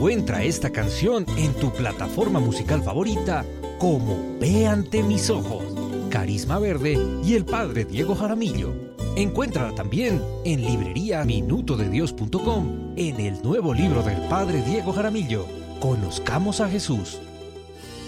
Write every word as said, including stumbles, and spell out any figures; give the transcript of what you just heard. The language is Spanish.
Encuentra esta canción en tu plataforma musical favorita como Ve ante mis ojos, Carisma Verde y el Padre Diego Jaramillo. Encuéntrala también en librería minuto de dios punto com en el nuevo libro del Padre Diego Jaramillo. Conozcamos a Jesús.